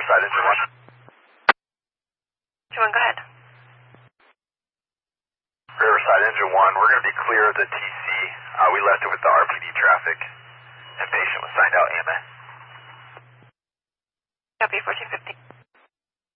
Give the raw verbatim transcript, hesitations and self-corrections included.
Riverside Engine one. Engine one, go ahead. Riverside Engine one, we're going to be clear of the T C. Uh, we left it with the R P D traffic, and patient was signed out A M A. Copy, fourteen fifty.